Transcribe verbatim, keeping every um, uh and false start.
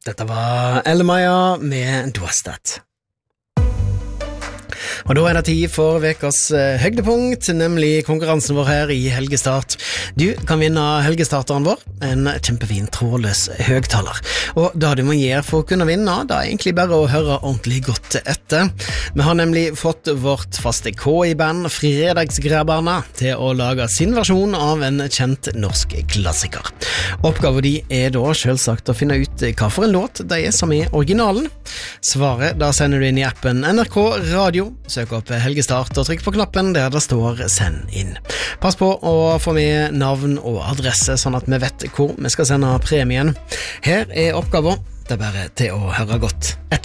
Dette var Elle-Maja med Dwastat. Og da er det tid for vekas høydepunkt, nemlig konkurransen vår her i Helgestart. Du kan vinne Helgestarteren vår, en kjempefin trådløs høgtaler. Og det du må gjøre for å kunne vinne, det er egentlig bare å høre ordentlig godt etter. Vi har nemlig fått vårt faste K I-band Fredagsgrabberne til å lage sin versjon av en kjent norsk klassiker. Oppgaven de er da selvsagt å finne ut hva for en låt det er som er originalen. Svaret da sender du inn i appen N R K Radio. Søk opp Helgestart og trykk på knappen der det står send inn. Pass på å få med navn og adresse sånn at vi vet hvor vi skal sende premien. Her er oppgaven. Det er bare til å høre godt etter.